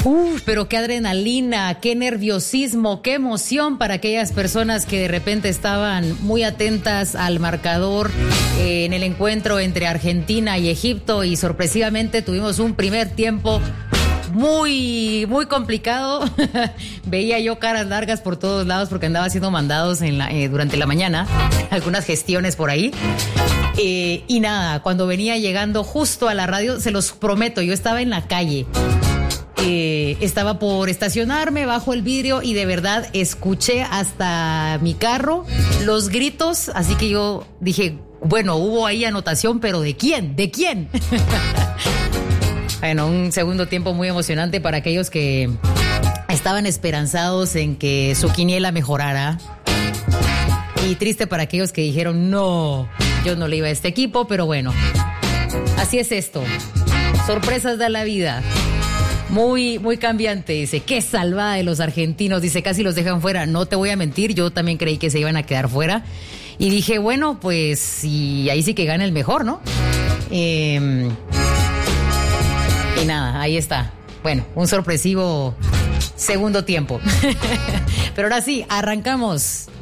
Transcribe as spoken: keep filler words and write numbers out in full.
Uf, pero qué adrenalina, qué nerviosismo, qué emoción para aquellas personas que de repente estaban muy atentas al marcador eh, en el encuentro entre Argentina y Egipto, y sorpresivamente tuvimos un primer tiempo muy, muy complicado. Veía yo caras largas por todos lados porque andaba haciendo mandados en la, eh, durante la mañana, algunas gestiones por ahí. Eh, y nada, cuando venía llegando justo a la radio, se los prometo, yo estaba en la calle. Eh, estaba por estacionarme, bajo el vidrio y de verdad escuché hasta mi carro los gritos, así que yo dije, bueno, hubo ahí anotación, pero ¿de quién? ¿De quién? Bueno, un segundo tiempo muy emocionante para aquellos que estaban esperanzados en que su quiniela mejorara. Y triste para aquellos que dijeron, no, yo no le iba a este equipo, pero bueno, así es esto. Sorpresas da la vida. Muy, muy cambiante, dice, qué salvada de los argentinos, dice, casi los dejan fuera. No te voy a mentir, yo también creí que se iban a quedar fuera. Y dije, bueno, pues, y ahí sí que gana el mejor, ¿no? Eh... Y nada, ahí está. Bueno, un sorpresivo segundo tiempo. Pero ahora sí, arrancamos.